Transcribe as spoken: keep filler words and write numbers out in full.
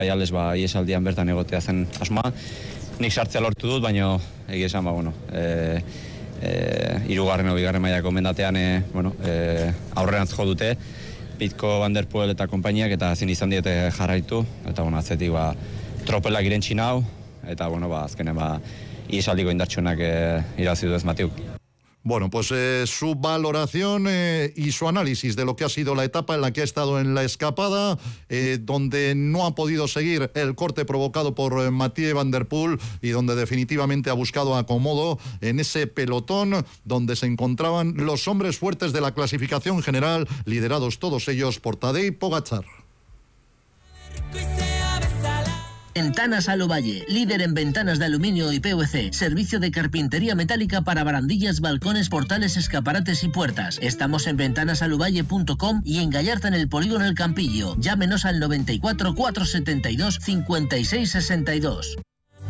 Aiales ba iesaldian bertan egotea zen asmoa. Nik sartzea lortu dut, baina egia esan ba, bueno, e, e, irugarren o bigarren mailako mendatean e, bueno, e, aurrerantz jo dute, Pitko Van der Poel eta konpainiak, eta ezin izan diete jarraitu, eta bueno, atzetik ba, tropelak irentsi nau, eta bueno, ba, azkenen ba, iesaldiko indartsuenak e, irabazi du ez Matiuk. Bueno, pues eh, su valoración eh, y su análisis de lo que ha sido la etapa en la que ha estado en la escapada, eh, donde no ha podido seguir el corte provocado por eh, Mathieu Van der Poel y donde definitivamente ha buscado acomodo en ese pelotón donde se encontraban los hombres fuertes de la clasificación general, liderados todos ellos por Tadej Pogačar. Ventanas Alovalle, líder en ventanas de aluminio y P V C. Servicio de carpintería metálica para barandillas, balcones, portales, escaparates y puertas. Estamos en ventanas alovalle punto com y en Gallarta, en el Polígono El Campillo. Llámenos al noventa y cuatro, cuatrocientos setenta y dos, cincuenta y seis sesenta y dos.